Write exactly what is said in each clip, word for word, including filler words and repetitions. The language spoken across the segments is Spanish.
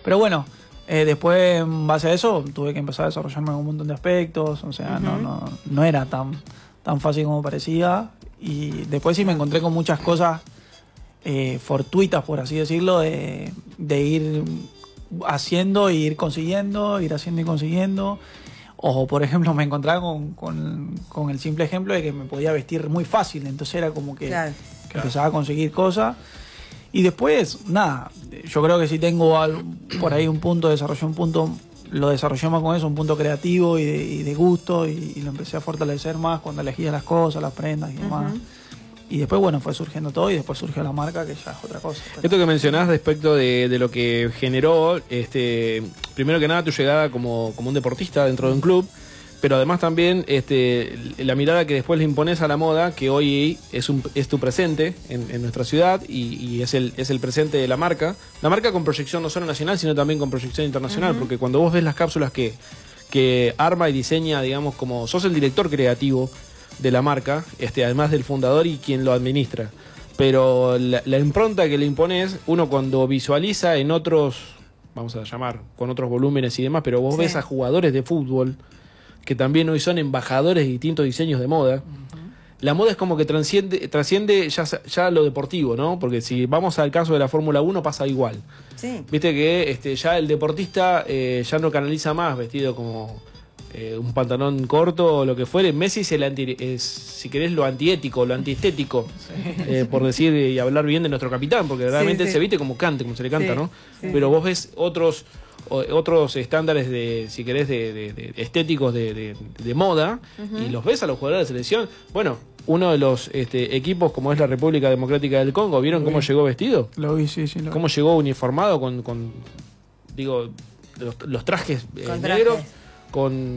Pero bueno, eh, después en base a eso tuve que empezar a desarrollarme en un montón de aspectos, o sea, uh-huh. no, no, no era tan, tan fácil como parecía. Y después sí me encontré con muchas cosas eh, fortuitas, por así decirlo, de, de ir haciendo e ir consiguiendo, ir haciendo y consiguiendo. O, por ejemplo, me encontraba con, con, con el simple ejemplo de que me podía vestir muy fácil. Entonces era como que, claro. que empezaba a conseguir cosas. Y después, nada, yo creo que si tengo algo, por ahí un punto, desarrollé un punto, lo desarrollé más con eso, un punto creativo y de, y de gusto. Y, y lo empecé a fortalecer más cuando elegía las cosas, las prendas y demás. Uh-huh. Y después, bueno, fue surgiendo todo y después surgió la marca, que ya es otra cosa. Pero... Esto que mencionás respecto de, de lo que generó, este, primero que nada, tu llegada como, como un deportista dentro de un club, pero además también este, la mirada que después le impones a la moda, que hoy es, un, es tu presente en, en nuestra ciudad y, y es, el, es el presente de la marca. La marca con proyección no solo nacional, sino también con proyección internacional, uh-huh. porque cuando vos ves las cápsulas que, que arma y diseña, digamos, como sos el director creativo de la marca, este, además del fundador y quien lo administra. Pero la, la impronta que le impones, uno cuando visualiza en otros, vamos a llamar, con otros volúmenes y demás, pero vos sí. ves a jugadores de fútbol que también hoy son embajadores de distintos diseños de moda. Uh-huh. La moda es como que trasciende, trasciende ya, ya lo deportivo, ¿no? Porque si vamos al caso de la Fórmula uno pasa igual. Sí. Viste que este, ya el deportista eh, ya no canaliza más vestido como... Eh, un pantalón corto o lo que fuere. Messi es el anti, es, si querés, lo antiético, lo antiestético, sí. eh, por decir y hablar bien de nuestro capitán, porque realmente sí, sí. él se viste como cante, como se le canta, sí, ¿no? Sí. Pero vos ves otros otros estándares de, si querés, de, de, de estéticos de, de, de moda, uh-huh. y los ves a los jugadores de selección. Bueno, uno de los este, equipos como es la República Democrática del Congo, ¿vieron lo cómo vi. llegó vestido? Lo vi, sí, sí. Lo cómo vi. llegó uniformado con, con digo, los, los trajes eh, negros. Con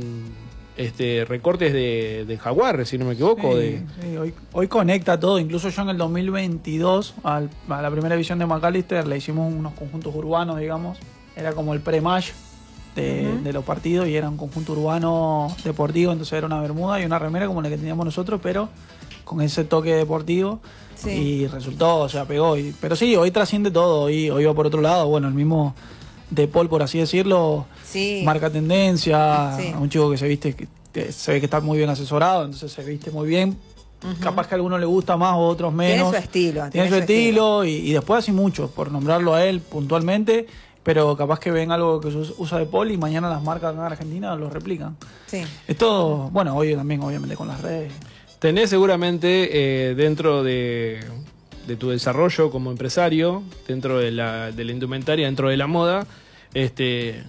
este recortes de, de Jaguar, si no me equivoco. Sí, de... sí, hoy, hoy conecta todo. Incluso yo en el dos mil veintidós, al, a la primera edición de McAllister, le hicimos unos conjuntos urbanos, digamos. Era como el pre-match de, uh-huh. de los partidos y era un conjunto urbano deportivo. Entonces era una bermuda y una remera como la que teníamos nosotros, pero con ese toque deportivo. Sí. Y resultó, o sea, pegó. Y, pero sí, hoy trasciende todo. Hoy, hoy va por otro lado. Bueno, el mismo... de Paul, por así decirlo, sí. marca tendencia, sí. un chico que se viste, que, que se ve que está muy bien asesorado, entonces se viste muy bien. Uh-huh. Capaz que a algunos le gusta más o a otros menos. Tiene su estilo. Tiene, tiene su, su estilo, estilo. Y, y después así mucho, por nombrarlo a él puntualmente, pero capaz que ven algo que se usa de Paul y mañana las marcas acá en Argentina lo replican. Sí. Esto, bueno, hoy también obviamente con las redes. Tenés seguramente eh, dentro de... de tu desarrollo como empresario, dentro de la, de la indumentaria, dentro de la moda, este,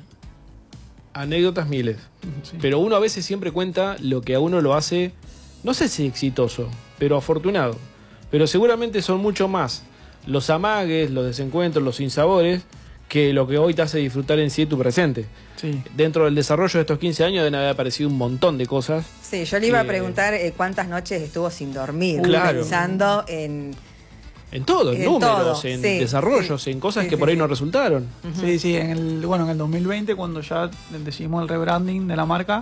anécdotas miles. Sí. Pero uno a veces siempre cuenta lo que a uno lo hace, no sé si exitoso, pero afortunado. Pero seguramente son mucho más los amagues, los desencuentros, los sinsabores, que lo que hoy te hace disfrutar en sí tu presente. Sí. Dentro del desarrollo de estos quince años deben haber aparecido un montón de cosas. Sí, yo le iba que... a preguntar eh, cuántas noches estuvo sin dormir, claro. pensando en... En todo, en, en números, todo. en sí, desarrollos, sí. en cosas sí, que sí, por ahí sí. no resultaron. Uh-huh. Sí, sí, en el, bueno, en el dos mil veinte, cuando ya decidimos el rebranding de la marca,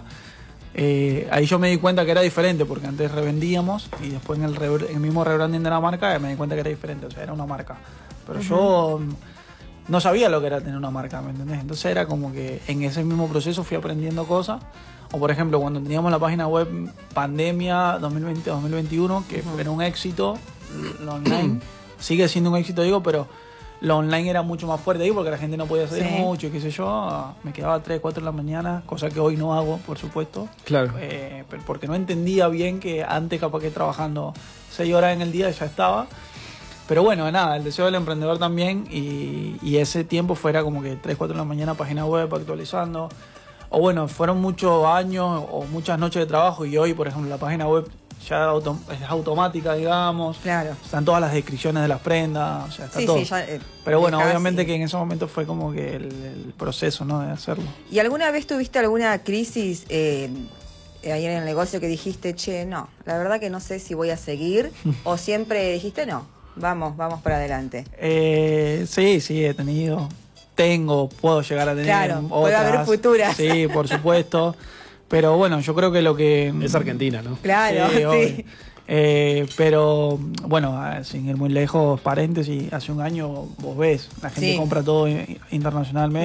eh, ahí yo me di cuenta que era diferente, porque antes revendíamos y después en el, re, el mismo rebranding de la marca me di cuenta que era diferente, o sea, era una marca. Pero uh-huh. yo no sabía lo que era tener una marca, ¿me entendés? Entonces era como que en ese mismo proceso fui aprendiendo cosas. O por ejemplo, cuando teníamos la página web Pandemia dos mil veinte dos mil veintiuno, que uh-huh. era un éxito, lo online... sigue siendo un éxito, digo, pero lo online era mucho más fuerte ahí porque la gente no podía salir sí. mucho y qué sé yo. Me quedaba a tres, cuatro de la mañana, cosa que hoy no hago, por supuesto. Claro. Eh, porque no entendía bien que antes capaz que trabajando seis horas en el día ya estaba. Pero bueno, nada, el deseo del emprendedor también y, y ese tiempo fuera como que tres, cuatro de la mañana página web actualizando. O bueno, fueron muchos años o muchas noches de trabajo y hoy, por ejemplo, la página web ya auto, es automática, digamos. Claro. Están todas las descripciones de las prendas, o sea, está sí, todo. Sí, ya, eh, Pero bueno, casi. obviamente que en ese momento fue como que el, el proceso, ¿no? De hacerlo. ¿Y alguna vez tuviste alguna crisis eh, ahí en el negocio que dijiste, che, no, la verdad que no sé si voy a seguir? ¿O siempre dijiste, no, vamos, vamos para adelante? Eh, sí, sí, he tenido, tengo, puedo llegar a tener claro, otras. Puede haber futuras. Sí, por supuesto. Pero bueno, yo creo que lo que... Es Argentina, ¿no? Claro, sí. sí. Eh, pero bueno, sin ir muy lejos, paréntesis, hace un año vos ves, la gente sí. compra todo internacionalmente.